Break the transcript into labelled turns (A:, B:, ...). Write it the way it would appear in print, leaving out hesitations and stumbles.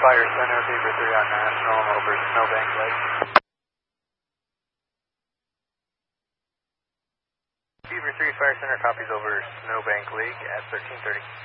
A: Fire Center, Beaver 3 on National, over Snowbank Lake. Beaver 3 Fire Center copies over Snowbank Lake at 1330.